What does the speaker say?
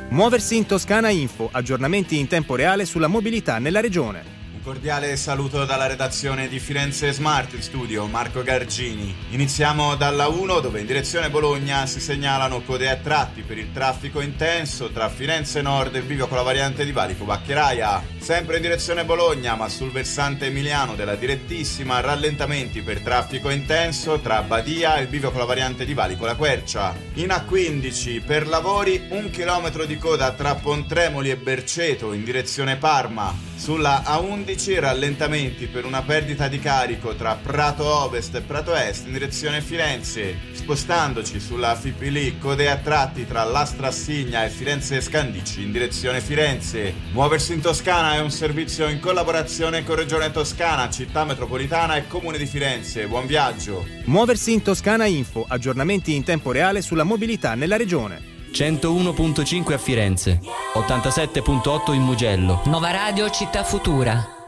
Muoversi in Toscana Info, aggiornamenti in tempo reale sulla mobilità nella regione. Un cordiale saluto dalla redazione di Firenze Smart, in studio Marco Gargini. Iniziamo dalla 1, dove in direzione Bologna si segnalano code a tratti per il traffico intenso tra Firenze Nord e il bivio con la variante di Valico Baccheraia. Sempre in direzione Bologna, ma sul versante emiliano della direttissima, rallentamenti per traffico intenso tra Badia e il bivio con la variante di Valico La Quercia. In A15 per lavori 1 chilometro di coda tra Pontremoli e Berceto in direzione Parma. Sulla A11 rallentamenti per una perdita di carico tra Prato Ovest e Prato Est in direzione Firenze. Spostandoci sulla Fipili, code a tratti tra Lastra Assigna e Firenze Scandicci in direzione Firenze. Muoversi in Toscana è un servizio in collaborazione con Regione Toscana, Città Metropolitana e Comune di Firenze. Buon viaggio! Muoversi in Toscana Info, aggiornamenti in tempo reale sulla mobilità nella regione. 101.5 a Firenze, 87.8 in Mugello. Nova Radio Città Futura.